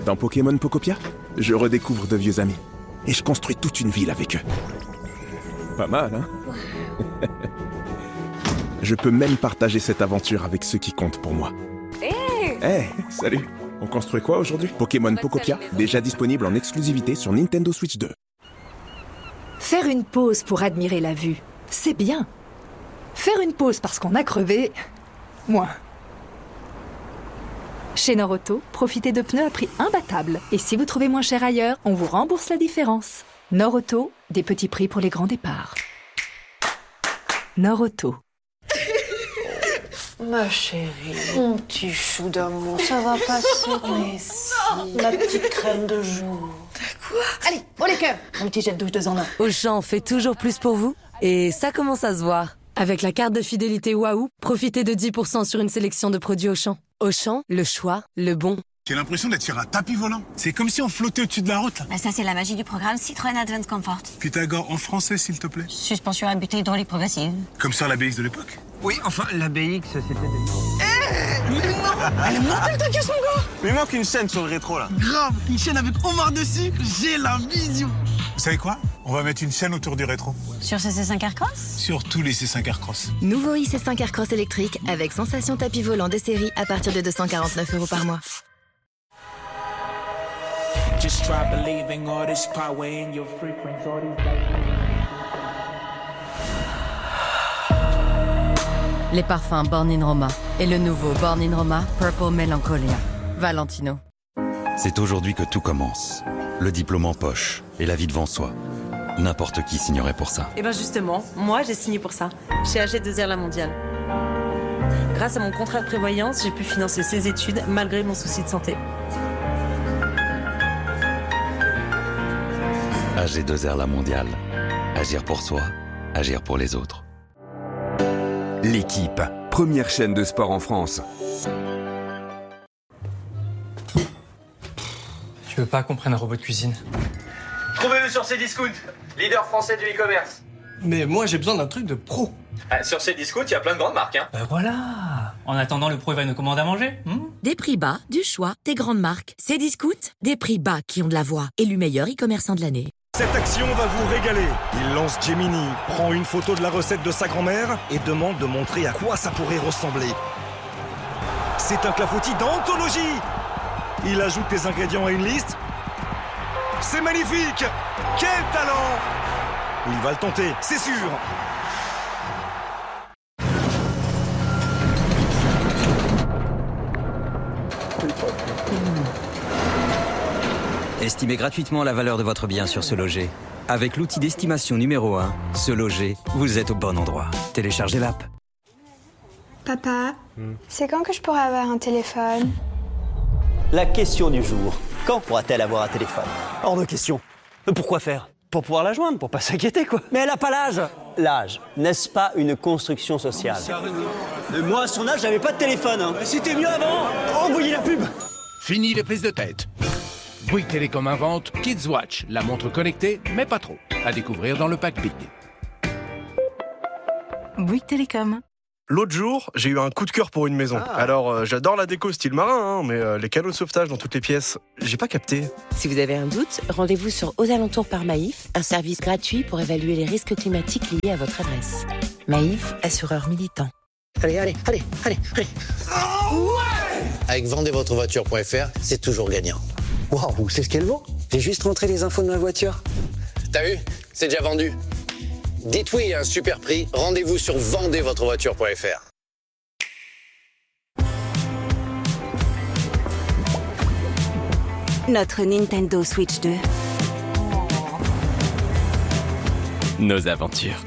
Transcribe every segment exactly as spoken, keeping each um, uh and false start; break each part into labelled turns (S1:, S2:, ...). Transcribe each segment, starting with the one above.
S1: Dans Pokémon Pocopia, je redécouvre de vieux amis. Et je construis toute une ville avec eux. Pas mal, hein? Je peux même partager cette aventure avec ceux qui comptent pour moi.
S2: Hé hey
S1: hey, salut! On construit quoi aujourd'hui? Pokémon Pocopia, déjà disponible en exclusivité sur Nintendo Switch deux.
S3: Faire une pause pour admirer la vue, c'est bien. Faire une pause parce qu'on a crevé, moins. Chez Norauto, profitez de pneus à prix imbattable. Et si vous trouvez moins cher ailleurs, on vous rembourse la différence. Norauto, des petits prix pour les grands départs. Norauto.
S4: Ma chérie, mon petit chou d'amour, ça va passer. Mais si, ma petite crème de jour.
S2: Quoi?
S4: Allez, pour les cœurs, mon petit gel douche deux en un.
S5: Auchan fait toujours plus pour vous, et ça commence à se voir. Avec la carte de fidélité Waouh, profitez de dix pour cent sur une sélection de produits Auchan. Auchan, le choix, le bon.
S6: J'ai l'impression d'être sur un tapis volant. C'est comme si on flottait au-dessus de la route.
S7: Bah ça, c'est la magie du programme Citroën Advance Comfort.
S6: Pythagore en français, s'il te plaît.
S7: Suspension à butée hydraulique progressive.
S6: Comme sur l'A B X de l'époque.
S8: Oui, enfin, l'A B X, c'était...
S6: Eh Mais non Elle est mortelle ta caisse, mon gars.
S8: Mais il manque une chaîne sur le rétro, là.
S6: Grave, une chaîne avec Omar dessus. J'ai la vision. Vous savez quoi? On va mettre une chaîne autour du rétro.
S7: Sur ce C cinq Aircross?
S6: Sur tous les C cinq Aircross.
S9: Nouveau i C cinq Aircross électrique avec sensation tapis volant de série à partir de deux cent quarante-neuf euros par mois.
S10: Just try believing all this power in your frequency, all these
S5: Les parfums Born in Roma et le nouveau Born in Roma Purple Melancholia. Valentino.
S11: C'est aujourd'hui que tout commence. Le diplôme en poche et la vie devant soi. N'importe qui signerait pour ça.
S5: Et ben justement, moi j'ai signé pour ça, chez A G deux R La Mondiale. Grâce à mon contrat de prévoyance, j'ai pu financer ses études malgré mon souci de santé.
S11: A G deux R La Mondiale. Agir pour soi, agir pour les autres.
S12: L'équipe, première chaîne de sport en France.
S13: Tu veux pas qu'on prenne un robot de cuisine?
S14: Trouvez-le sur Cdiscount, leader français du e-commerce.
S13: Mais moi j'ai besoin d'un truc de pro.
S14: Ah, sur Cdiscount, il y a plein de grandes marques. Hein.
S13: Ben voilà. En attendant, le pro il va nous commander à manger. Hmm
S15: des prix bas, du choix, des grandes marques. Cdiscount, des prix bas qui ont de la voix. Élu meilleur e-commerçant de l'année.
S16: Cette action va vous régaler. Il lance Gemini, prend une photo de la recette de sa grand-mère et demande de montrer à quoi ça pourrait ressembler. C'est un clafoutis d'anthologie. Il ajoute des ingrédients à une liste. C'est magnifique! Quel talent! Il va le tenter, c'est sûr!
S17: Estimez gratuitement la valeur de votre bien sur Se Loger. Avec l'outil d'estimation numéro un, Se Loger, vous êtes au bon endroit. Téléchargez l'app.
S18: Papa, hmm. c'est quand que je pourrai avoir un téléphone?
S19: La question du jour. Quand pourra-t-elle avoir un téléphone? Hors de question. Mais pourquoi faire? Pour pouvoir la joindre, pour pas s'inquiéter, quoi. Mais elle a pas l'âge. L'âge, n'est-ce pas une construction sociale? Et moi, à son âge, j'avais pas de téléphone. Hein. C'était mieux avant. Envoyez la pub.
S20: Fini les prises de tête. Bouygues Télécom invente Kids Watch, la montre connectée, mais pas trop. À découvrir dans le pack Big.
S5: Bouygues Télécom.
S3: L'autre jour, j'ai eu un coup de cœur pour une maison. Ah. Alors, euh, j'adore la déco style marin, hein, mais euh, les canaux de sauvetage dans toutes les pièces, j'ai pas capté.
S14: Si vous avez un doute, rendez-vous sur Aux Alentours par Maïf, un service gratuit pour évaluer les risques climatiques liés à votre adresse. Maïf, assureur militant.
S19: Allez, allez, allez, allez, allez. Oh ouais! Avec vendez votre voiture point F R, c'est toujours gagnant. Waouh, c'est ce qu'elle vaut? J'ai juste rentré les infos de ma voiture. T'as vu? C'est déjà vendu. Dites oui à un super prix, rendez-vous sur vendez votre voiture point F R.
S15: Notre Nintendo Switch deux.
S4: Nos aventures.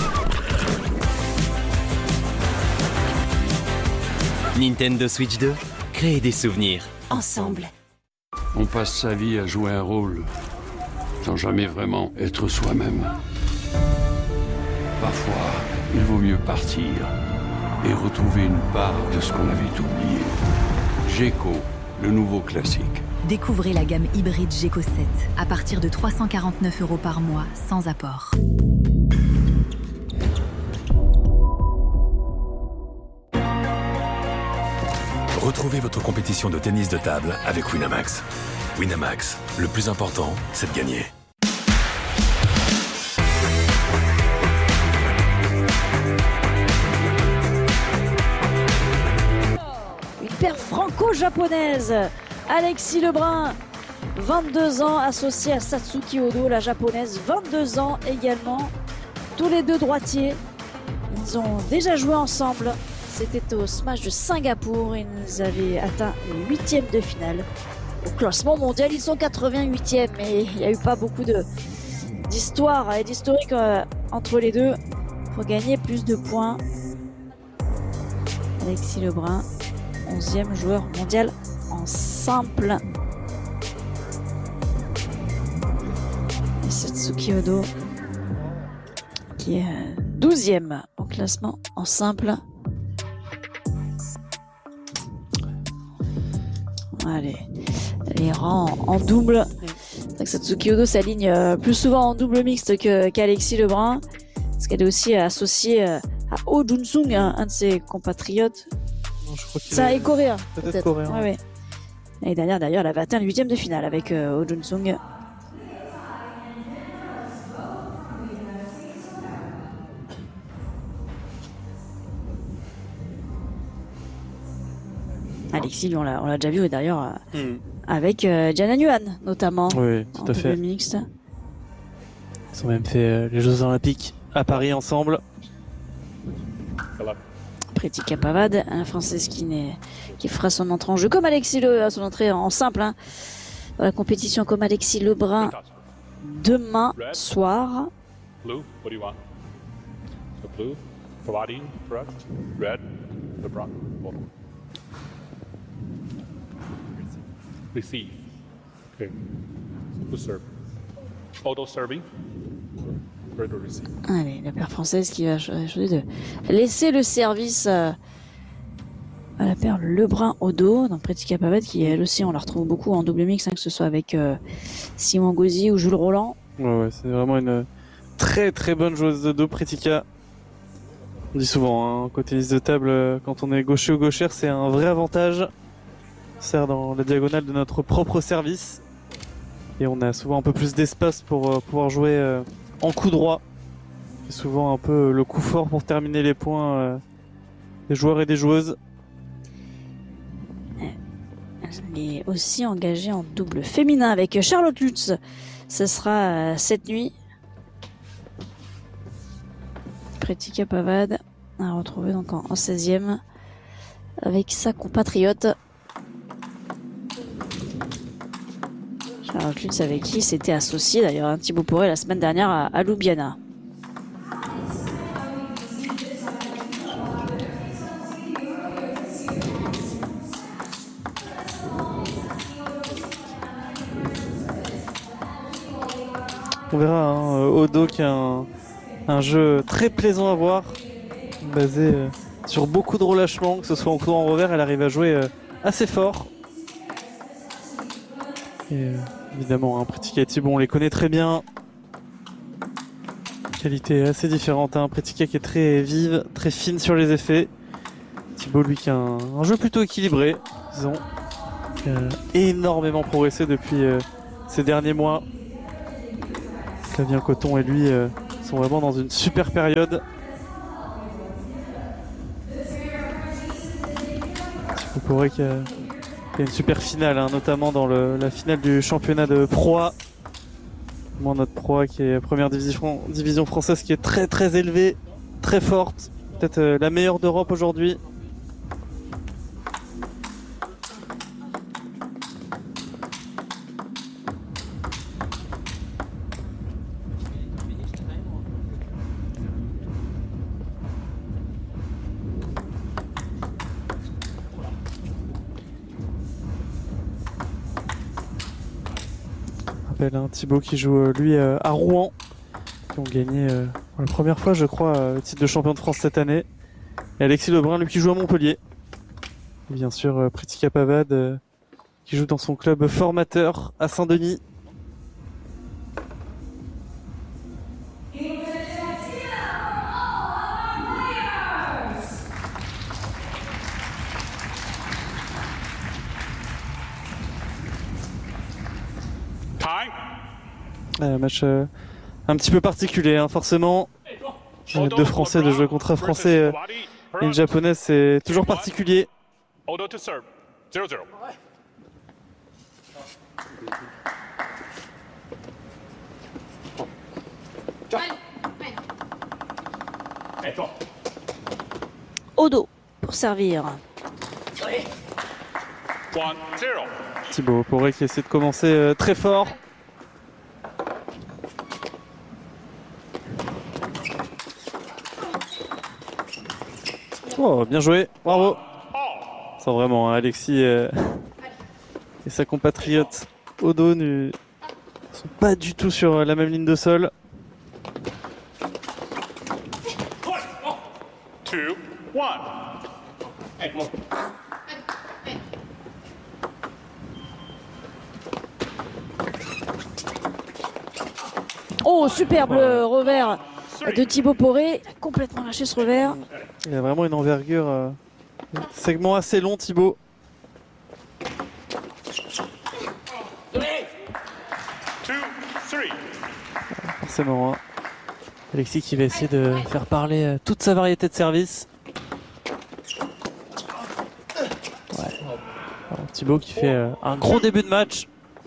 S4: Nintendo Switch deux, créer des souvenirs.
S15: Ensemble.
S16: On passe sa vie à jouer un rôle, sans jamais vraiment être soi-même. Parfois, il vaut mieux partir et retrouver une part de ce qu'on avait oublié. Geco, le nouveau classique.
S9: Découvrez la gamme hybride Geco sept à partir de trois cent quarante-neuf euros par mois, sans apport.
S2: Retrouvez votre compétition de tennis de table avec Winamax. Winamax, le plus important, c'est de gagner. Une paire franco-japonaise. Alexis Lebrun, vingt-deux ans, associé à Satsuki Odo, la japonaise, vingt-deux ans également. Tous les deux droitiers. Ils ont déjà joué ensemble. C'était au Smash de Singapour. Ils avaient atteint les huitièmes de finale. Au classement mondial, ils sont quatre-vingt-huitièmes. Mais il n'y a eu pas beaucoup de d'histoire et d'historique euh, entre les deux pour gagner plus de points. Alexis Lebrun, onzième joueur mondial en simple. Et Satsuki Odo qui est douzième au classement en simple. Allez, les rangs en double. Satsuki Odo s'aligne plus souvent en double mixte que, qu'Alexis Lebrun, parce qu'elle est aussi associée à Oh Jun-sung, un de ses compatriotes.
S21: Non, je crois qu'il
S2: Ça
S21: est...
S2: est coréen.
S21: Peut-être,
S2: peut-être.
S21: coréen.
S2: Ouais, ouais. L'année dernière, d'ailleurs, elle avait atteint le huitième de finale avec euh, Oh Jun-sung. Alexis, lui, on l'a, on l'a déjà vu d'ailleurs euh, mm. avec euh, Jana Nguyen notamment.
S21: Oui, tout à fait.
S2: Mixte.
S21: Ils ont même fait euh, les Jeux Olympiques à Paris ensemble.
S2: Pretica Pavad, un Française qui, n'est, qui fera son entrée en jeu comme Alexis Le, son entrée en simple hein, dans la compétition comme Alexis Lebrun demain Red. soir.
S22: Blue, what do you want? So blue, Pavadi, correct? Red, Lebrun, Auto. Receive. Okay. Who's serve? Auto serving. Red or receive.
S2: Allez, la paire française qui va choisir de laisser le service à, à la paire Lebrun Odo dans Pretica Pavad qui elle aussi on la retrouve beaucoup en double mix hein, que ce soit avec euh, Simon Gauzy ou Jules Roland.
S21: Ouais, ouais c'est vraiment une très très bonne joueuse de dos Pretica. On dit souvent hein, côté tennis de table quand on est gaucher ou gauchère c'est un vrai avantage. On sert dans la diagonale de notre propre service et on a souvent un peu plus d'espace pour euh, pouvoir jouer euh, en coup droit. C'est souvent un peu le coup fort pour terminer les points euh, des joueurs et des joueuses.
S2: Elle est aussi engagée en double féminin avec Charlotte Lutz. Ce sera euh, cette nuit. Pretica Pavad à retrouver donc en, en seizième avec sa compatriote. Charlotte Lutz avec qui s'était associé d'ailleurs un Thibaut Poré la semaine dernière à, à Ljubljana.
S21: On verra hein, Odo qui a un, un jeu très plaisant à voir, basé euh, sur beaucoup de relâchement, que ce soit en coup en revers, elle arrive à jouer euh, assez fort. Et euh, évidemment, hein, Pretica et Thibaut, on les connaît très bien. Qualité assez différente, hein. Pretica qui est très vive, très fine sur les effets. Thibaut, lui, qui a un, un jeu plutôt équilibré, disons. Qui a énormément progressé depuis euh, ces derniers mois. Flavien Coton et lui euh, sont vraiment dans une super période. Thibaut Poré qui a, qui a une super finale, hein, notamment dans le, la finale du championnat de Pro A. Moi, notre Pro A qui est première division, division française qui est très très élevée, très forte. Peut-être euh, la meilleure d'Europe aujourd'hui. Hein, Thibaut qui joue euh, lui euh, à Rouen, qui ont gagné euh, pour la première fois je crois euh, le titre de champion de France cette année, et Alexis Lebrun lui qui joue à Montpellier, et bien sûr euh, Pretica Pavad euh, qui joue dans son club formateur à Saint-Denis. Ouais, match euh, un petit peu particulier, hein, forcément. Euh, deux Français, de jouer contre un Français euh, et une Japonaise, c'est toujours particulier.
S22: Odo to serve. zero zero.
S2: Odo pour servir.
S22: one zero.
S21: Thibaut Poré qui essaie de commencer euh, très fort. Oh, bien joué, bravo. Sans vraiment, hein, Alexis euh, et sa compatriote Odo ne sont pas du tout sur la même ligne de sol.
S22: two one.
S2: Oh, superbe le revers de Thibaut Poré. Il a complètement lâché ce revers.
S21: Il a vraiment une envergure. Euh, segment assez long, Thibaut.
S22: two three.
S21: Forcément. Hein. Alexis qui va essayer de faire parler euh, toute sa variété de services. Ouais. Alors, Thibaut qui fait euh, un gros début de match.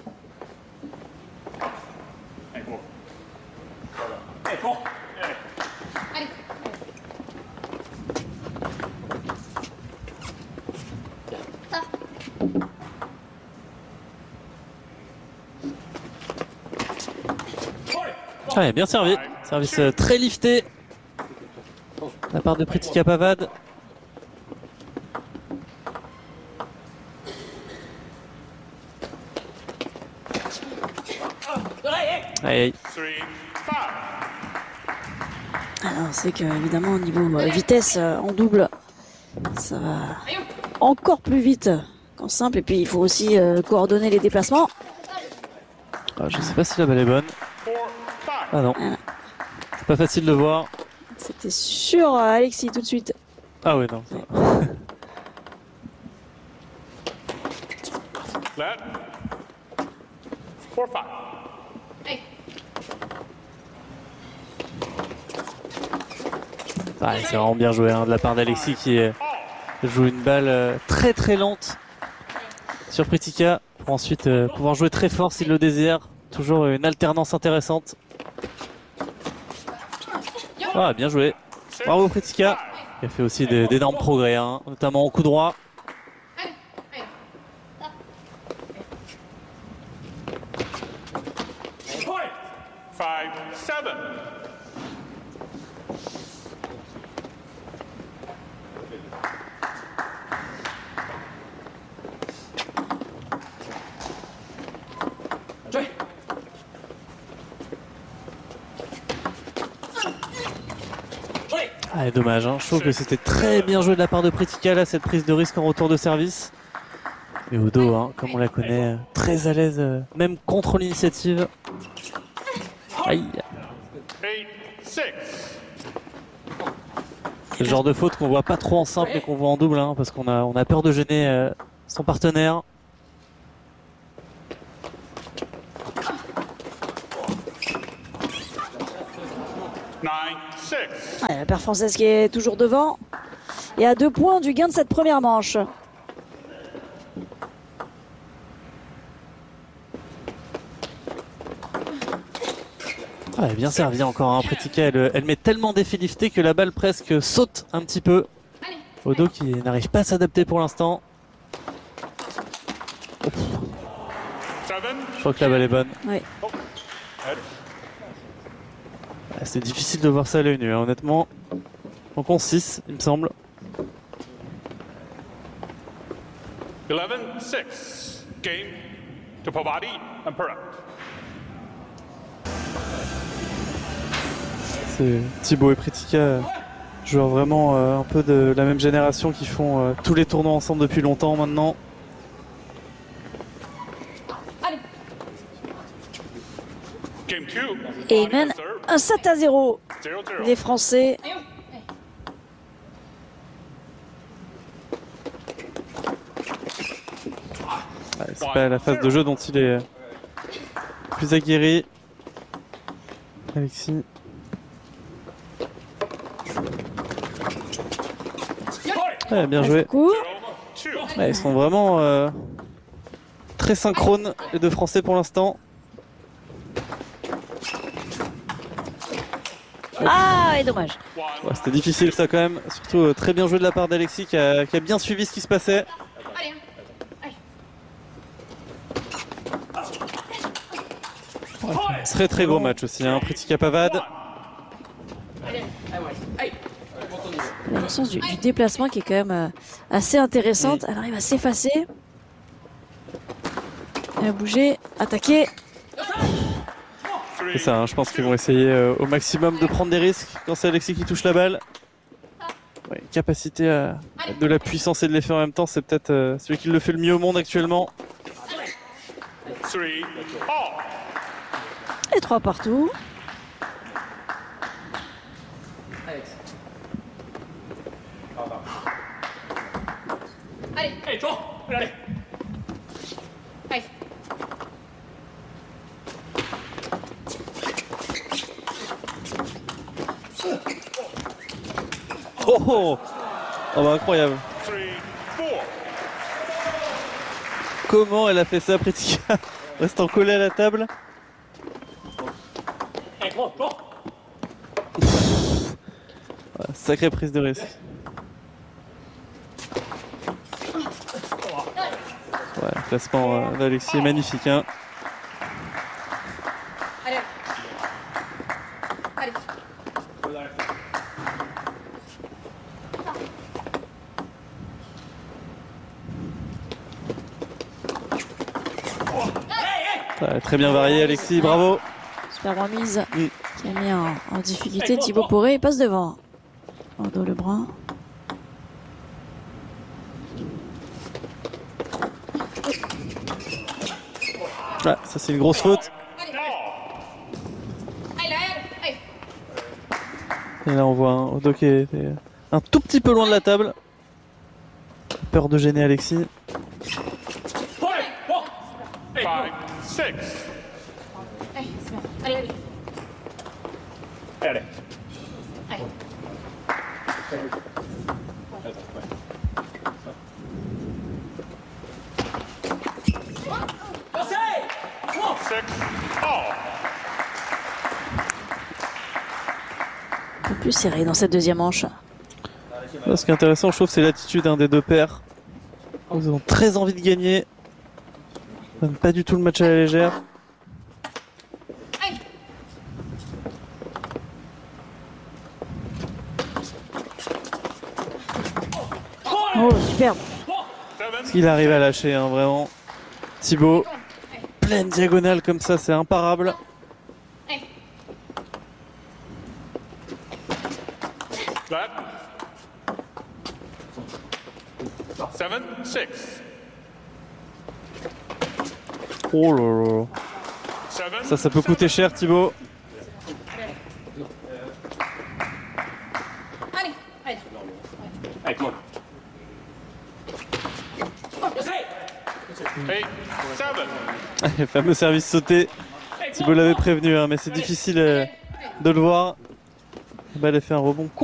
S21: Ouais, bien servi. Service euh, très lifté de la part de Pritika Pavad. Aïe, aïe.
S2: Alors c'est que évidemment au niveau euh, vitesse euh, en double, ça va encore plus vite qu'en simple. Et puis il faut aussi euh, coordonner les déplacements.
S21: Ah, je sais pas si la balle est bonne. Ah non.
S2: Voilà.
S21: C'est pas facile de voir.
S2: C'était sur euh, Alexis tout de suite.
S21: Ah ouais, non.
S22: Let. four five.
S21: Ah, c'est vraiment bien joué hein, de la part d'Alexis qui euh, joue une balle euh, très très lente sur Pritika pour ensuite euh, pouvoir jouer très fort s'il le désire. Toujours une alternance intéressante. Ah, bien joué. Bravo Pritika. Il a fait aussi d'énormes progrès, hein, notamment au coup droit.
S22: five seven.
S21: Ah, dommage, hein. Je trouve que c'était très bien joué de la part de Pritika là, cette prise de risque en retour de service. Et Odo, hein, comme on la connaît, très à l'aise, euh, même contre l'initiative. Aïe. C'est le genre de faute qu'on voit pas trop en simple et qu'on voit en double, hein, parce qu'on a, on a peur de gêner euh, son partenaire.
S2: Ouais, la paire française qui est toujours devant et à deux points du gain de cette première manche.
S21: Ah, elle est bien servie encore, hein. Pritika, elle, elle met tellement d'effets liftés que la balle presque saute un petit peu. Odo qui n'arrive pas à s'adapter pour l'instant. Je crois que la balle est bonne.
S2: Oui.
S21: C'est difficile de voir ça à l'œil nu, hein, honnêtement. Donc on six, il me semble.
S22: eleven six. Game to Pavadi and Perak.
S21: C'est Thibaut et Pritika, joueurs vraiment euh, un peu de la même génération qui font euh, tous les tournois ensemble depuis longtemps maintenant.
S22: Game two.
S2: Et mène un sept à zéro. Les Français.
S21: Ouais, c'est pas la phase de jeu dont il est plus aguerri. Alexis. Ouais, bien joué. Ouais, ils sont vraiment euh, très synchrones, les deux Français pour l'instant.
S2: Ah, et dommage.
S21: Ouais, c'était difficile ça quand même. Surtout euh, très bien joué de la part d'Alexis qui a, qui a bien suivi ce qui se passait. Ouais, très très gros match aussi, hein. Pritika Pavad.
S2: Le sens du, du déplacement qui est quand même euh, assez intéressante. Elle arrive à s'effacer. Elle va bouger, attaquer.
S21: C'est ça, hein, je pense qu'ils vont essayer euh, au maximum de prendre des risques quand c'est Alexis qui touche la balle. Ouais, capacité à mettre de la puissance et de l'effet en même temps, c'est peut-être euh, celui qui le fait le mieux au monde actuellement.
S2: Et trois partout.
S10: Allez, allez, toi, allez. Allez.
S21: Oh oh, oh bah incroyable. Comment elle a fait ça, Pritika? Restant collée à la table. Ouais, sacrée prise de risque. Ouais, le placement euh, d'Alexis est magnifique, hein.
S10: Allez. Allez.
S21: Ouais, très bien varié, Alexis, bravo.
S2: Super remise
S21: mm.
S2: qui a mis en, en difficulté Thibaut Poré. Il passe devant. Bordeaux Lebrun.
S21: Ouais, ça c'est une grosse faute. Et là on voit un Odo qui est un tout petit peu loin de la table. Peur de gêner Alexis.
S10: Allez, c'est bon. Allez, allez.
S22: Allez.
S10: Allez.
S2: Un peu plus serré dans cette deuxième manche.
S21: Là, ce qui est intéressant, je trouve, c'est l'attitude hein, des deux paires. Ils ont très envie de gagner. Ils donnent pas du tout le match à la légère.
S2: Oh, superbe.
S21: Il arrive à lâcher, hein, vraiment. Thibaut, pleine diagonale comme ça, c'est imparable.
S22: Seven, six.
S21: Oh là là. Ça, ça peut coûter cher, Thibaut.
S10: Allez, allez.
S22: Allez, come on. Eight, seven.
S21: Le fameux service sauté. Thibaut l'avait prévenu, hein, mais c'est difficile euh, de le voir. La balle a fait un rebond